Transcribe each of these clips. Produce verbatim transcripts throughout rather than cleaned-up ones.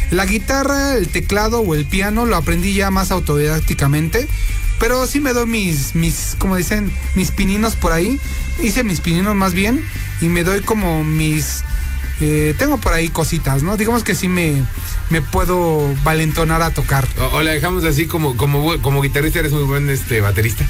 La guitarra, el teclado o el piano lo aprendí ya más autodidácticamente, pero sí me doy mis, mis, como dicen, mis pininos por ahí. Hice mis pininos más bien y me doy como mis... Eh, tengo por ahí cositas, ¿no? Digamos que sí me, me puedo valentonar a tocar. O, o la dejamos así como, como, como guitarrista, eres muy buen este baterista.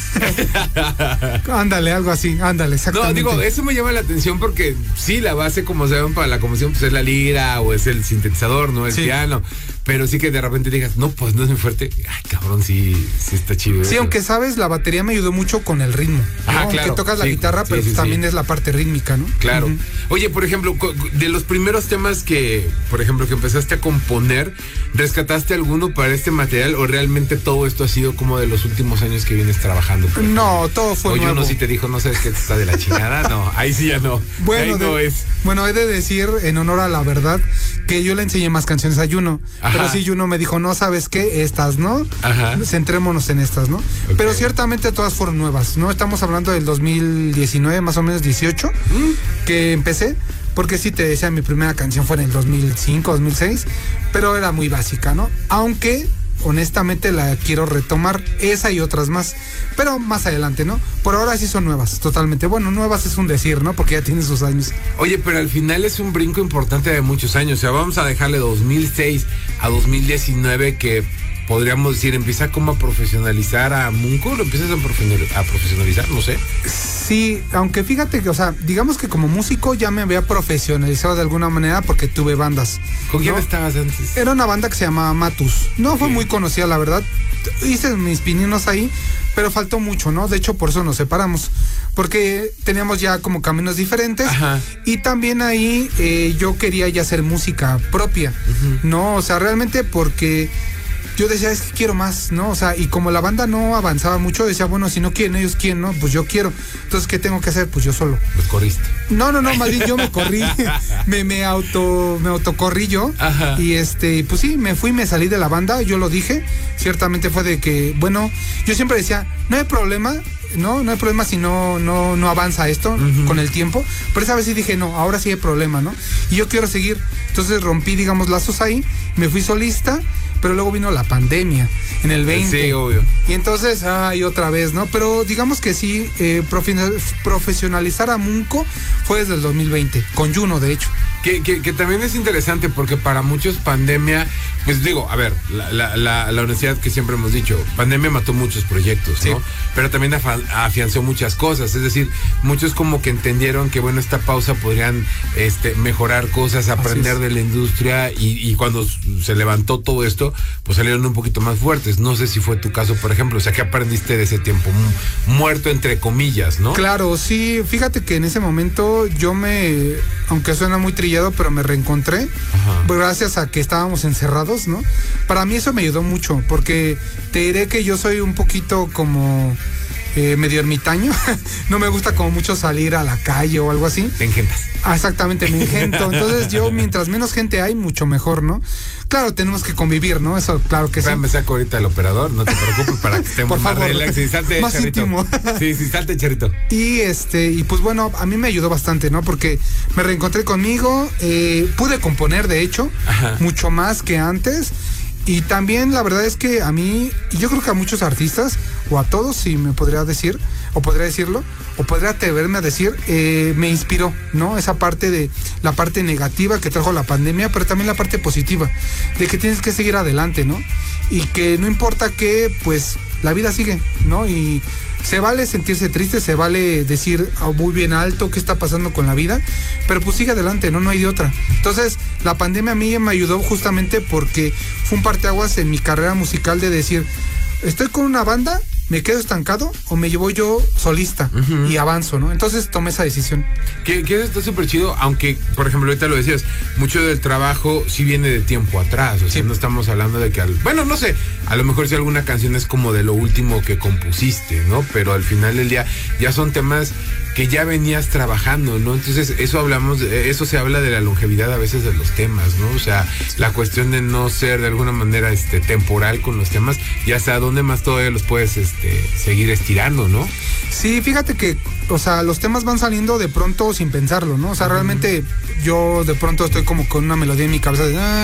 Ándale, algo así, ándale, exactamente. No, digo, eso me llama la atención porque sí, la base, como saben, para la composición, pues es la lira o es el sintetizador, no el sí. piano. Pero sí que de repente digas, no, pues no es muy fuerte. Ay, cabrón, sí, sí está chido. Sí, eso. Aunque sabes, la batería me ayudó mucho con el ritmo. Ah, ¿no? claro. Aunque tocas la sí, guitarra, sí, pero sí, pues sí. también es la parte rítmica, ¿no? Claro. Uh-huh. Oye, por ejemplo, de los primeros temas que, por ejemplo, que empezaste a componer, ¿rescataste alguno para este material o realmente todo esto ha sido como de los últimos años que vienes trabajando? No, todo fue o nuevo. Yo no, si te dijo, no sabes que está de la chingada, no, ahí sí ya no. Bueno, ahí no de, es. Bueno, he de decir, en honor a la verdad, que yo le enseñé más canciones a Juno. Ajá. Pero sí, Juno me dijo, no, ¿sabes qué? Estas, ¿no? Ajá. Centrémonos en estas, ¿no? Okay. Pero ciertamente todas fueron nuevas, ¿no? Estamos hablando del dos mil diecinueve, más o menos dieciocho, ¿Mm? que empecé. Porque sí, te decía, mi primera canción fue en el dos mil cinco, dos mil seis, pero era muy básica, ¿no? Aunque, honestamente, la quiero retomar, esa y otras más, pero más adelante, ¿no? Por ahora sí son nuevas, totalmente. Bueno, nuevas es un decir, ¿no? Porque ya tienen sus años. Oye, pero al final es un brinco importante de muchos años. O sea, vamos a dejarle dos mil seis a dos mil diecinueve, que podríamos decir, empieza como a profesionalizar a Munco, ¿lo empiezas a profesionalizar? No sé. Sí, aunque fíjate que, o sea, digamos que como músico ya me había profesionalizado de alguna manera porque tuve bandas. ¿Con quién ¿no? estabas antes? Era una banda que se llamaba Matus. No fue ¿Qué? muy conocida, la verdad. Hice mis pininos ahí, pero faltó mucho, ¿no? De hecho, por eso nos separamos. Porque teníamos ya como caminos diferentes. Ajá. Y también ahí eh, yo quería ya hacer música propia, uh-huh. ¿no? O sea, realmente porque... yo decía, es que quiero más, ¿no? O sea, y como la banda no avanzaba mucho, decía, bueno, si no quieren ellos, ¿quién, no? Pues yo quiero. Entonces, ¿qué tengo que hacer? Pues yo solo. Pues corriste. No, no, no, más bien yo me corrí. me, me auto, me autocorrí yo. Ajá. Y este, pues sí, me fui, me salí de la banda, yo lo dije. Ciertamente fue de que, bueno, yo siempre decía, no hay problema, no, no hay problema si no, no, no avanza esto uh-huh. con el tiempo. Pero esa vez sí dije, no, ahora sí hay problema, ¿no? Y yo quiero seguir. Entonces rompí, digamos, lazos ahí, me fui solista. Pero luego vino la pandemia en el veinte. Sí, obvio. Y entonces, ay, otra vez, ¿no? Pero digamos que sí, eh, profe- profesionalizar a Munco fue desde el dos mil veinte, con Juno, de hecho. Que, que, que también es interesante porque para muchos pandemia, pues digo, a ver, la, la, la, la honestidad que siempre hemos dicho, pandemia mató muchos proyectos, ¿no? Sí. Pero también afa- afianzó muchas cosas, es decir, muchos como que entendieron que, bueno, esta pausa podrían este, mejorar cosas, aprender de la industria y, y cuando se levantó todo esto, pues salieron un poquito más fuertes. No sé si fue tu caso, por ejemplo, o sea, ¿qué aprendiste de ese tiempo muerto, entre comillas, no? Claro, sí, fíjate que en ese momento yo me, aunque suena muy trillado, pero me reencontré. Ajá. Gracias a que estábamos encerrados, ¿no? Para mí eso me ayudó mucho, porque te diré que yo soy un poquito como eh, medio ermitaño. No me gusta como mucho salir a la calle o algo así. Te engentas. Ah, exactamente, me engento. Entonces yo, mientras menos gente hay, mucho mejor, ¿no? Claro, tenemos que convivir, ¿no? Eso, claro que sí. Me saco ahorita el operador, no te preocupes, para que estemos más relax. Sí, salte, más charrito. íntimo. Sí, sí, salte, charrito. Y este, y pues bueno, a mí me ayudó bastante, ¿no? Porque me reencontré conmigo, eh, pude componer, de hecho, Ajá. mucho más que antes. Y también la verdad es que a mí, y yo creo que a muchos artistas, o a todos, si me podría decir, o podría decirlo, o podría atreverme a decir, eh, me inspiró, ¿no? Esa parte de, la parte negativa que trajo la pandemia, pero también la parte positiva, de que tienes que seguir adelante, ¿no? Y que no importa que, pues, la vida sigue, ¿no? Y se vale sentirse triste, se vale decir oh, muy bien alto qué está pasando con la vida, pero pues sigue adelante, no, no hay de otra. Entonces, la pandemia a mí me ayudó justamente porque fue un parteaguas en mi carrera musical de decir, estoy con una banda, me quedo estancado o me llevo yo solista uh-huh. y avanzo, ¿no? Entonces tomé esa decisión. Que, que está súper chido, aunque, por ejemplo, ahorita lo decías, mucho del trabajo sí viene de tiempo atrás, o sea, sí. no estamos hablando de que, al, bueno, no sé, a lo mejor si alguna canción es como de lo último que compusiste, ¿no? Pero al final del día ya son temas que ya venías trabajando, ¿no? Entonces, eso hablamos, eso se habla de la longevidad a veces de los temas, ¿no? O sea, la cuestión de no ser de alguna manera este temporal con los temas y hasta dónde más todavía los puedes este seguir estirando, ¿no? Sí, fíjate que, o sea, los temas van saliendo de pronto sin pensarlo, ¿no? O sea, uh-huh. realmente yo de pronto estoy como con una melodía en mi cabeza de... Ah,